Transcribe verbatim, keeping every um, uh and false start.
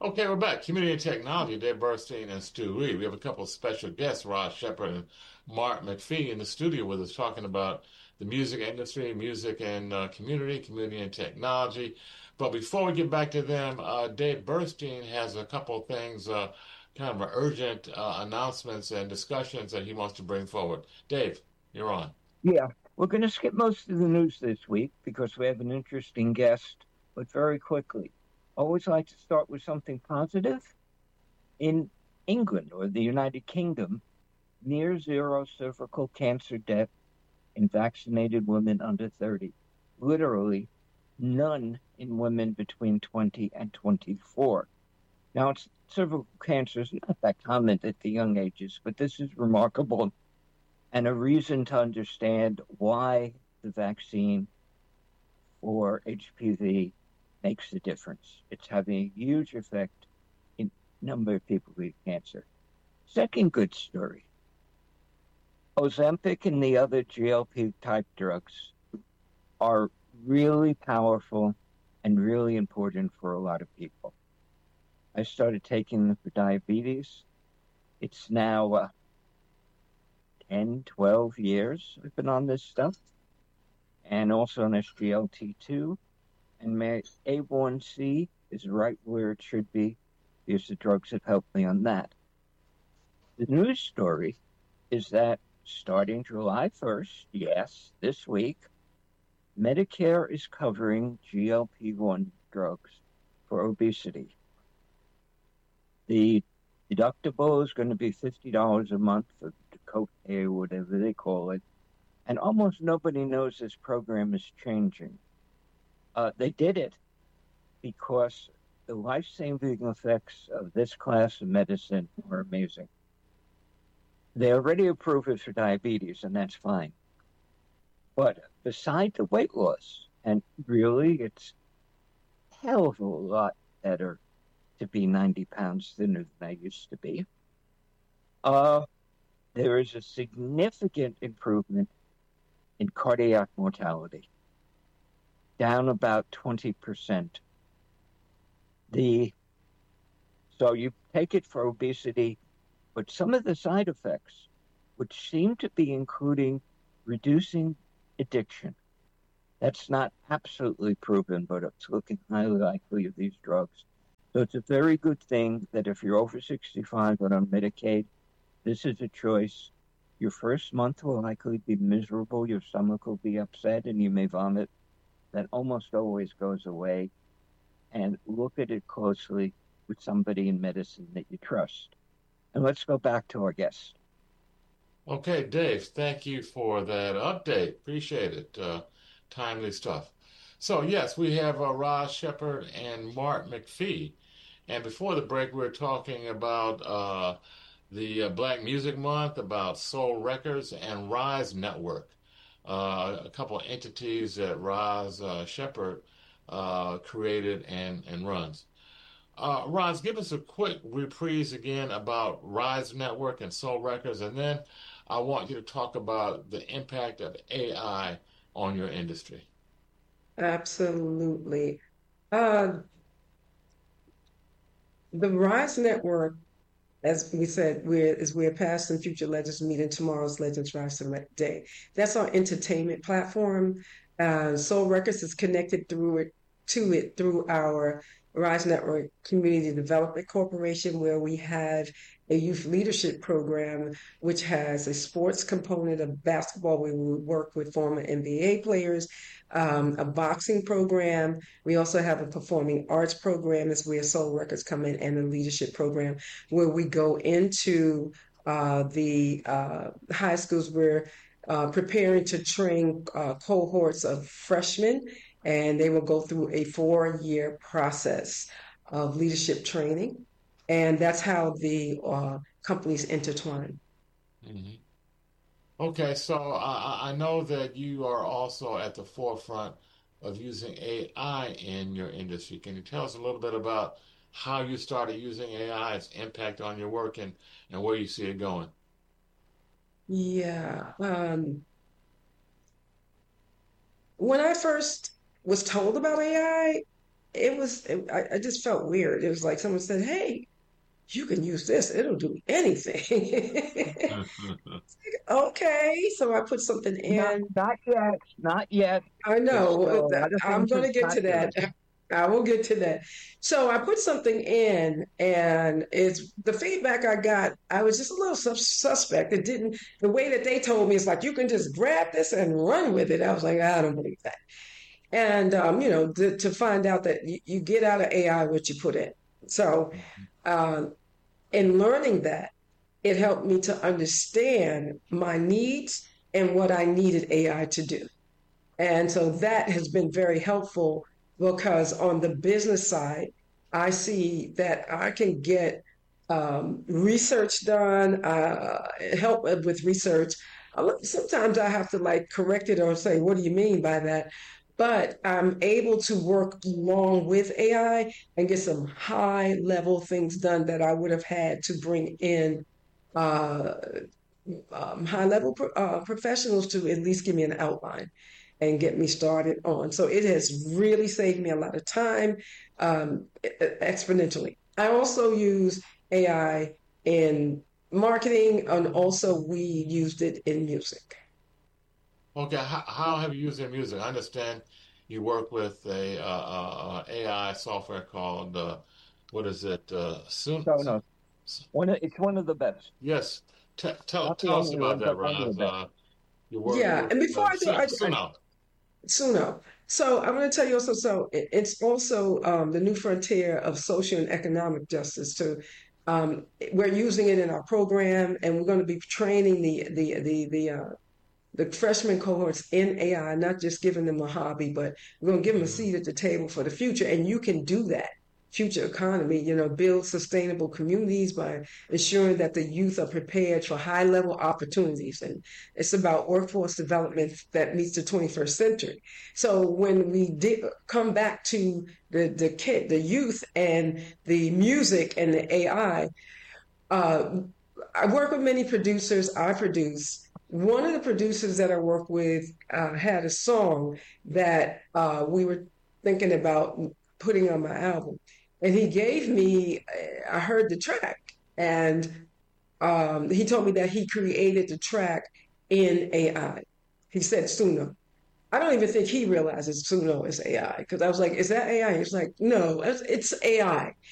Okay, we're back. Community and Technology, Dave Burstein and Stu Reed. We have a couple of special guests, Ross Shepard and Mark McPhee, in the studio with us talking about the music industry, music and uh, community, community and technology. But before we get back to them, uh, Dave Burstein has a couple of things, uh, kind of urgent uh, announcements and discussions that he wants to bring forward. Dave, you're on. Yeah, we're going to skip most of the news this week because we have an interesting guest, but very quickly. Always like to start with something positive. In England or the United Kingdom, near zero cervical cancer death in vaccinated women under thirty. Literally none in women between twenty and twenty-four. Now, it's, cervical cancer is not that common at the young ages, but this is remarkable and a reason to understand why the vaccine for H P V makes a difference. It's having a huge effect in number of people with cancer. Second good story. Ozempic and the other G L P type drugs are really powerful and really important for a lot of people. I started taking them for diabetes. It's now uh, ten, twelve years I've been on this stuff, and also on S G L T two. And my A one C is right where it should be because the drugs have helped me on that. The news story is that starting July first, yes, this week, Medicare is covering G L P one drugs for obesity. The deductible is going to be fifty dollars a month for the copay or whatever they call it. And almost nobody knows this program is changing. Uh, they did it because the life-saving effects of this class of medicine are amazing. They already approve it for diabetes, and that's fine. But beside the weight loss, and really it's a hell of a lot better to be ninety pounds thinner than I used to be, uh, there is a significant improvement in cardiac mortality, down about twenty percent. The, so you take it for obesity, but some of the side effects, which seem to be including reducing addiction, that's not absolutely proven, but it's looking highly likely of these drugs. So it's a very good thing that if you're over sixty-five and on Medicaid, this is a choice. Your first month will likely be miserable. Your stomach will be upset and you may vomit. That almost always goes away. And look at it closely with somebody in medicine that you trust. And let's go back to our guest. Okay, Dave, thank you for that update. Appreciate it. Uh, timely stuff. So, yes, we have uh, Roz Shepard and Mark McPhee. And before the break, we were talking about uh, the uh, Black Music Month, about Soul Records and Rise Network, uh, a couple of entities that Roz uh, Shepard uh, created and, and runs. Uh, Roz, give us a quick reprise again about Rise Network and Soul Records, and then I want you to talk about the impact of A I on your industry. Absolutely. Uh, the Rise Network, as we said, we're as we're past and future legends meeting tomorrow's Legends Rise Select Day. That's our entertainment platform. Uh, Soul Records is connected through it to it through our Rise Network Community Development Corporation, where we have a youth leadership program, which has a sports component of basketball, where we work with former N B A players, um, a boxing program. We also have a performing arts program, is where Soul Records come in, and a leadership program, where we go into uh, the uh, high schools. We're uh, preparing to train uh, cohorts of freshmen, and they will go through a four-year process of leadership training. And that's how the uh, companies intertwine. hmm Okay, so I, I know that you are also at the forefront of using A I in your industry. Can you tell us a little bit about how you started using A I, its impact on your work, and, and where you see it going? Yeah. Um, when I first was told about A I, it was, it, I, I just felt weird. It was like someone said, "Hey, you can use this, it'll do anything." Okay, so I put something Not, in. not yet, not yet. I There's know still uh, a that- lot of I'm things going to it's get not to doing. that. I will get to that. So I put something in, and it's the feedback I got. I was just a little sus suspect. It didn't, the way that they told me, it's like you can just grab this and run with it. I was like, I don't believe that. And um, you know, to, to find out that you, you get out of A I what you put in. So um, in learning that, it helped me to understand my needs and what I needed A I to do. And so that has been very helpful because on the business side, I see that I can get um, research done, uh, help with research. Uh, Sometimes I have to like correct it or say, what do you mean by that? But I'm able to work along with A I and get some high level things done that I would have had to bring in uh, um, high level pro uh, professionals to at least give me an outline and get me started on. So it has really saved me a lot of time um, e- e- exponentially. I also use A I in marketing, and also we used it in music. Okay, how, how have you used their music? I understand you work with a uh, uh, uh, A I software called uh, what is it? Uh, Soon. So no, one of, it's one of the best. Yes, T tell Not the tell us only about one, that, but one of the Roz. best. Uh, you work Yeah, with and before uh, I do, Sun I, I Suno. Suno. So I'm going to tell you also. So it, it's also um, the new frontier of social and economic justice. To um, we're using it in our program, and we're going to be training the the the the uh, the freshman cohorts in A I, not just giving them a hobby, but we're going to give them a Mhm. seat at the table for the future. And you can do that. Future economy, you know, build sustainable communities by ensuring that the youth are prepared for high level opportunities. And it's about workforce development that meets the twenty-first century. So when we did come back to the, the kid, the youth and the music and the A I, uh, I work with many producers. I produce. One of the producers that I work with uh, had a song that uh, we were thinking about putting on my album. And he gave me, I heard the track, and um, he told me that he created the track in A I. He said Suno. I don't even think he realizes Suno is A I because I was like, "Is that A I?" He's like, "No, it's, it's A I."